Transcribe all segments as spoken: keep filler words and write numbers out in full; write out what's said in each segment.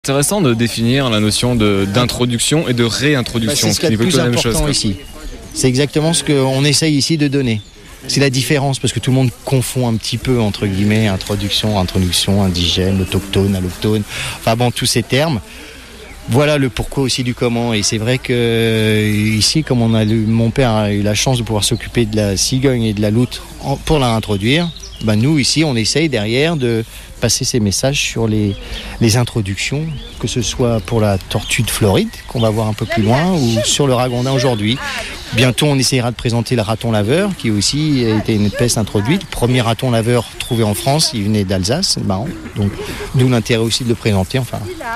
Intéressant de définir la notion de, d'introduction et de réintroduction. Bah, c'est ce qui est le plus important ici. C'est exactement ce qu'on essaye ici de donner. C'est la différence, parce que tout le monde confond un petit peu, entre guillemets, introduction, introduction, indigène, autochtone, alloctone, enfin bon, tous ces termes. Voilà le pourquoi aussi du comment. Et c'est vrai que ici, comme on a eu, mon père a eu la chance de pouvoir s'occuper de la cigogne et de la loutre pour la introduire, ben nous ici on essaye derrière de passer ces messages sur les, les introductions, que ce soit pour la tortue de Floride, qu'on va voir un peu plus loin, ou sur le ragondin aujourd'hui. Bientôt on essayera de présenter le raton laveur, qui aussi a été une espèce introduite. Le premier raton laveur trouvé en France, il venait d'Alsace, c'est marrant. Donc d'où l'intérêt aussi de le présenter. Enfin.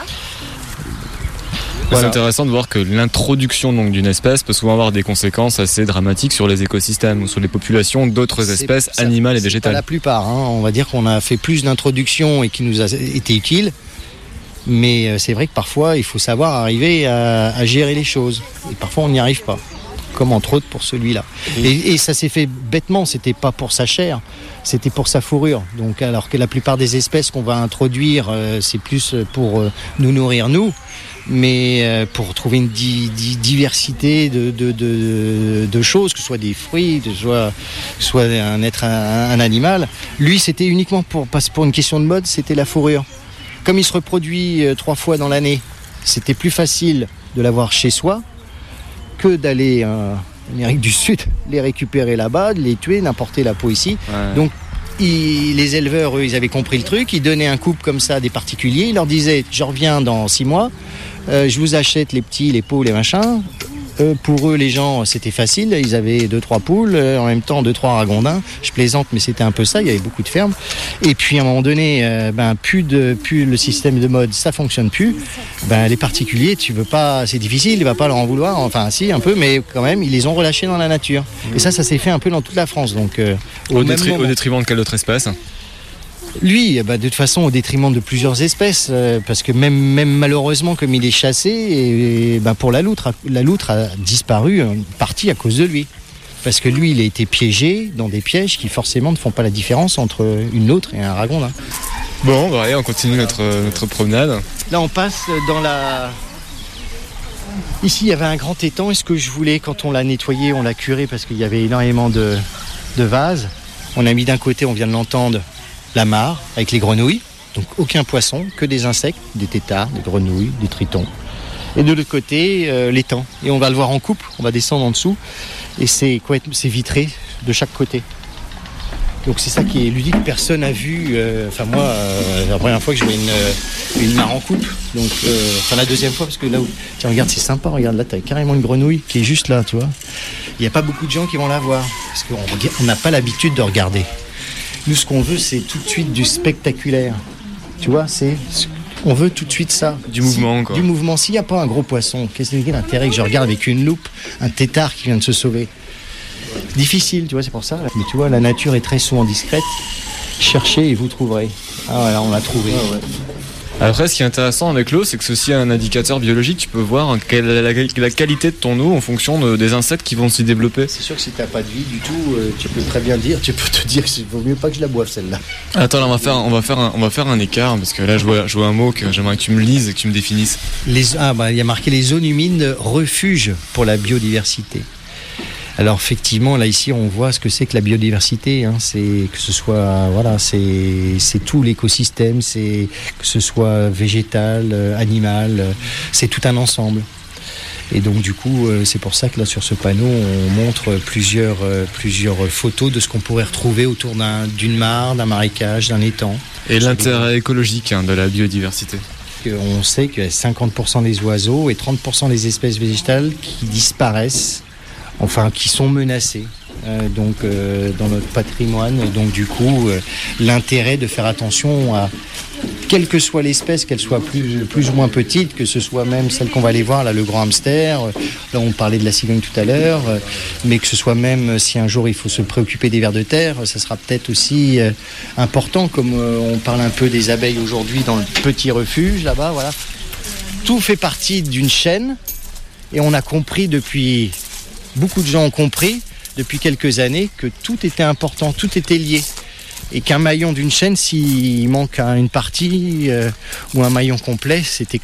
Voilà. C'est intéressant de voir que l'introduction donc, d'une espèce peut souvent avoir des conséquences assez dramatiques sur les écosystèmes ou sur les populations d'autres espèces c'est, animales et végétales. Pas la plupart, hein. On va dire qu'on a fait plus d'introductions et qui nous a été utiles, mais c'est vrai que parfois il faut savoir arriver à, à gérer les choses, et parfois on n'y arrive pas, comme entre autres pour celui-là. Mmh. Et, et ça s'est fait bêtement, c'était pas pour sa chair, c'était pour sa fourrure. Donc, alors que la plupart des espèces qu'on va introduire, euh, c'est plus pour euh, nous nourrir nous. Mais euh, pour trouver une di- di- diversité de, de, de, de choses, que ce soit des fruits, que ce soit, que ce soit un être, un, un animal. Lui, c'était uniquement pour, pour une question de mode, c'était la fourrure. Comme il se reproduit euh, trois fois dans l'année, c'était plus facile de l'avoir chez soi que d'aller euh, en Amérique du Sud, les récupérer là-bas, de les tuer, n'importer la peau ici. Ouais. Donc, Ils, les éleveurs, eux, ils avaient compris le truc. Ils donnaient un couple comme ça à des particuliers. Ils leur disaient, je reviens dans six mois, euh, je vous achète les petits, les pots, les machins. Euh, pour eux, les gens, c'était facile. Ils avaient deux, trois poules, euh, en même temps deux, trois ragondins. Je plaisante, mais c'était un peu ça. Il y avait beaucoup de fermes. Et puis, à un moment donné, euh, ben, plus de, plus le système de mode, ça fonctionne plus. Ben, les particuliers, tu veux pas, c'est difficile. Il va pas leur en vouloir. Enfin, si, un peu, mais quand même, ils les ont relâchés dans la nature. Mmh. Et ça, ça s'est fait un peu dans toute la France. Donc, euh, au, au, détri- au détriment de quelle autre espèce ? Lui, bah, de toute façon, au détriment de plusieurs espèces, euh, parce que même, même malheureusement, comme il est chassé, et, et, bah, pour la loutre, la loutre a disparu en partie à cause de lui. Parce que lui, il a été piégé dans des pièges qui forcément ne font pas la différence entre une loutre et un ragondin. Bon, bah, allez, on continue notre, notre promenade. Là, on passe dans la... Ici, il y avait un grand étang, et ce que je voulais, quand on l'a nettoyé, on l'a curé, parce qu'il y avait énormément de, de vases. On a mis d'un côté, on vient de l'entendre, la mare avec les grenouilles, donc aucun poisson, que des insectes, des têtards, des grenouilles, des tritons. Et de l'autre côté, euh, l'étang. Et on va le voir en coupe, on va descendre en dessous, et c'est, quoi, c'est vitré de chaque côté. Donc c'est ça qui est ludique, personne n'a vu, euh, enfin moi, euh, la première fois que je vois une, une mare en coupe, donc, euh, enfin la deuxième fois, parce que là où, tiens regarde, c'est sympa, regarde là, t'as carrément une grenouille qui est juste là, tu vois. Il n'y a pas beaucoup de gens qui vont la voir, parce qu'on n'a pas l'habitude de regarder. Nous, ce qu'on veut, c'est tout de suite du spectaculaire. Tu vois, c'est... On veut tout de suite ça. Du mouvement, quoi. Du mouvement. S'il n'y a pas un gros poisson, qu'est-ce que c'est l'intérêt que je regarde avec une loupe un tétard qui vient de se sauver ? C'est difficile, tu vois, c'est pour ça. Mais tu vois, la nature est très souvent discrète. Cherchez et vous trouverez. Ah voilà, on l'a trouvé. Ah ouais. Après, ce qui est intéressant avec l'eau, c'est que c'est aussi un indicateur biologique. Tu peux voir quelle est la, la qualité de ton eau en fonction de, des insectes qui vont s'y développer. C'est sûr que si tu n'as pas de vie du tout, euh, tu peux très bien dire, tu peux te dire qu'il vaut mieux pas que je la boive celle-là. Attends, là, on va faire, on va faire, un, on va faire un écart parce que là, je vois, je vois un mot que j'aimerais que tu me lises et que tu me définisses. Les, ah bah, il y a marqué les zones humides refuge pour la biodiversité. Alors effectivement, là ici, on voit ce que c'est que la biodiversité. Hein. C'est que ce soit, voilà, c'est c'est tout l'écosystème, c'est que ce soit végétal, euh, animal, euh, c'est tout un ensemble. Et donc du coup, euh, c'est pour ça que là sur ce panneau, on montre plusieurs euh, plusieurs photos de ce qu'on pourrait retrouver autour d'un, d'une mare, d'un marécage, d'un étang. Et l'intérêt écologique hein, de la biodiversité. On sait que cinquante pour cent des oiseaux et trente pour cent des espèces végétales qui disparaissent. Enfin, qui sont menacés euh, donc, euh, dans notre patrimoine. Et donc, du coup, euh, l'intérêt de faire attention à, quelle que soit l'espèce, qu'elle soit plus, plus ou moins petite, que ce soit même celle qu'on va aller voir, là, le grand hamster, euh, là, on parlait de la cigogne tout à l'heure, euh, mais que ce soit même, si un jour il faut se préoccuper des vers de terre, ça sera peut-être aussi euh, important, comme euh, on parle un peu des abeilles aujourd'hui dans le petit refuge, là-bas, voilà. Tout fait partie d'une chaîne, et on a compris depuis... Beaucoup de gens ont compris depuis quelques années que tout était important, tout était lié. Et qu'un maillon d'une chaîne, s'il manque une partie euh, ou un maillon complet, c'était